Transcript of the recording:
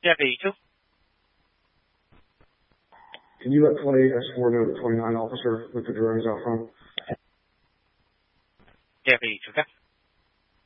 Deputy 2. Can you let 20 escort a 29 officer with the drones out front? Deputy 2.